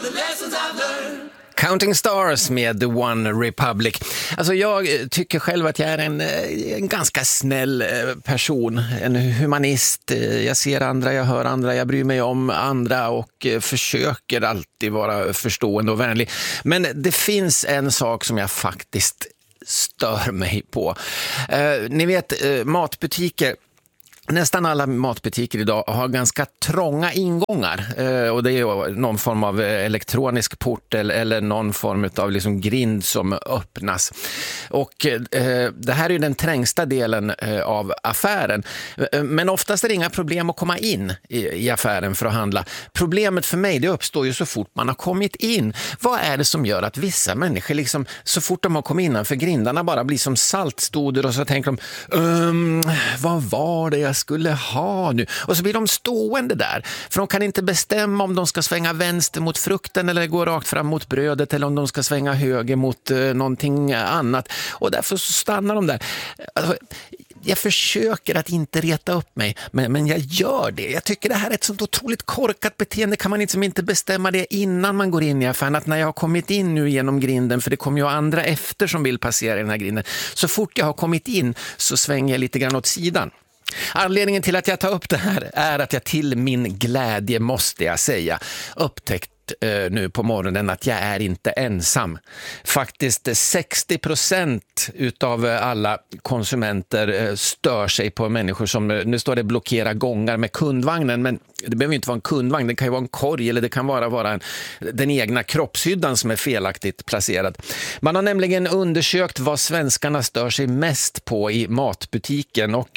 Counting Stars med The One Republic. Alltså jag tycker själv att jag är en ganska snäll person, en humanist. Jag ser andra, jag hör andra, jag bryr mig om andra och försöker alltid vara förstående och vänlig. Men det finns en sak som jag faktiskt stör mig på. Ni vet, matbutiker. Nästan alla matbutiker idag har ganska trånga ingångar och det är någon form av elektronisk port eller någon form av liksom grind som öppnas. Och det här är ju den trängsta delen av affären. Men oftast är det inga problem att komma in i affären för att handla. Problemet för mig, det uppstår ju så fort man har kommit in. Vad är det som gör att vissa människor liksom, så fort de har kommit innanför grindarna bara blir som saltstoder och så tänker de vad var det jag skulle ha nu? Och så blir de stående där. För de kan inte bestämma om de ska svänga vänster mot frukten eller gå rakt fram mot brödet eller om de ska svänga höger mot någonting annat. Och därför så stannar de där. Alltså, jag försöker att inte reta upp mig, men jag gör det. Jag tycker det här är ett sånt otroligt korkat beteende. Kan man inte bestämma det innan man går in i affären? Att när jag har kommit in nu genom grinden, för det kommer ju andra efter som vill passera i den här grinden. Så fort jag har kommit in så svänger jag lite grann åt sidan. Anledningen till att jag tar upp det här är att jag till min glädje, måste jag säga, upptäckt nu på morgonen att jag är inte ensam. Faktiskt 60% utav alla konsumenter stör sig på människor som, nu står det blockera gångar med kundvagnen, men det behöver inte vara en kundvagn, det kan ju vara en korg eller det kan vara den egna kroppshyddan som är felaktigt placerad. Man har nämligen undersökt vad svenskarna stör sig mest på i matbutiken och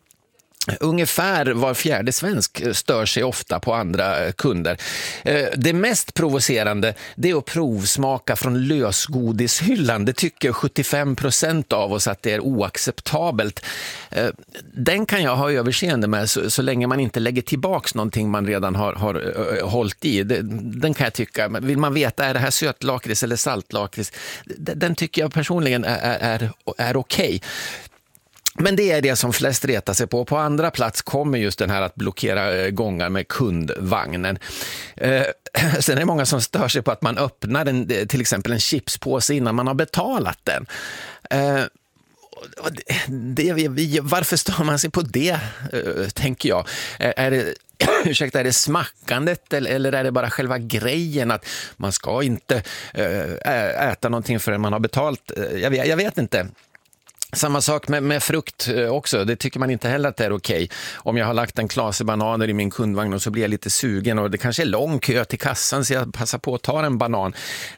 ungefär var fjärde svensk stör sig ofta på andra kunder. Det mest provocerande, det är att provsmaka från lösgodishyllan. Det tycker 75% av oss att det är oacceptabelt. Den kan jag ha överseende med så länge man inte lägger tillbaks någonting man redan har hållit i. Den kan jag tycka. Vill man veta, är det här sötlakrits eller saltlakrits? Den tycker jag personligen är okej. Men det är det som flest retar sig på. På andra plats kommer just den här att blockera gångar med kundvagnen. Sen är det många som stör sig på att man öppnar till exempel en chipspåse innan man har betalat den. Varför stör man sig på det, tänker jag? Är det smackandet eller är det bara själva grejen att man ska inte äta någonting förrän man har betalt? Jag vet inte. Samma sak med frukt också. Det tycker man inte heller att det är okej. Om jag har lagt en klase bananer i min kundvagn och så blir jag lite sugen och det kanske är lång kö till kassan så jag passar på att ta en banan.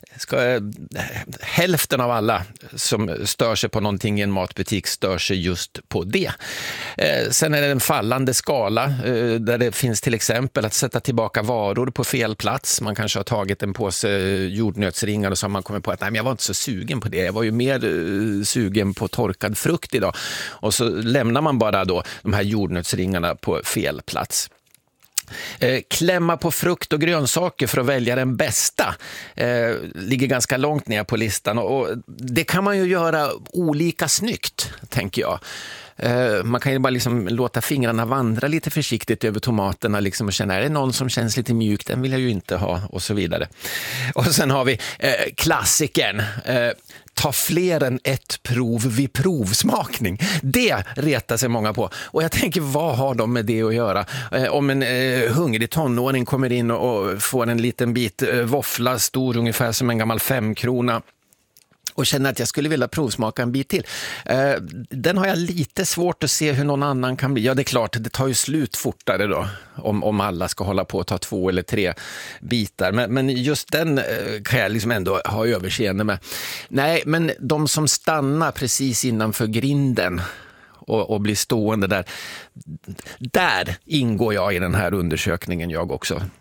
Hälften av alla som stör sig på någonting i en matbutik stör sig just på det. Sen är det en fallande skala där det finns till exempel att sätta tillbaka varor på fel plats. Man kanske har tagit en påse jordnötsringar och så har man kommit på att nej, men jag var inte så sugen på det. Jag var ju mer sugen på torkad frukt idag. Och så lämnar man bara då de här jordnötsringarna på fel plats. Klämma på frukt och grönsaker för att välja den bästa ligger ganska långt ner på listan och det kan man ju göra olika snyggt, tänker jag. Man kan ju bara liksom låta fingrarna vandra lite försiktigt över tomaterna liksom och känna, är det någon som känns lite mjuk, den vill jag ju inte ha och så vidare. Och sen har vi klassikern. Ta fler än ett prov vid provsmakning. Det retar sig många på. Och jag tänker, vad har de med det att göra? Om en hungrig tonåring kommer in och får en liten bit våffla stor ungefär som en gammal 5-krona och känner att jag skulle vilja provsmaka en bit till. Den har jag lite svårt att se hur någon annan kan bli. Ja, det är klart, det tar ju slut fortare då om alla ska hålla på att ta 2 eller 3 bitar. Men just den kan jag liksom ändå ha överseende med. Nej, men de som stannar precis innanför grinden och blir stående där ingår jag i den här undersökningen jag också.